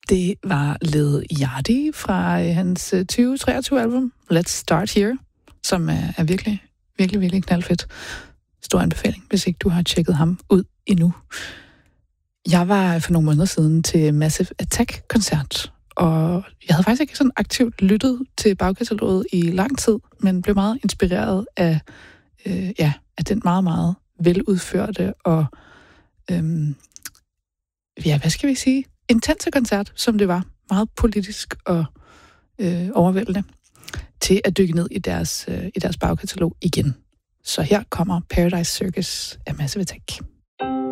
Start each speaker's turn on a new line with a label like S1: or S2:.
S1: Det var Lil Yachty fra hans 2023-album, Let's Start Here, som er virkelig, virkelig, virkelig knaldfedt. Stor anbefaling, hvis ikke du har tjekket ham ud endnu. Jeg var for nogle måneder siden til Massive Attack-koncert, og jeg havde faktisk ikke sådan aktivt lyttet til bagkataloget i lang tid, men blev meget inspireret af, af den meget, meget veludførte og, hvad skal vi sige, intense koncert, som det var. Meget politisk og overvældende, til at dykke ned i deres bagkatalog igen. Så her kommer Paradise Circus af Massive Attack.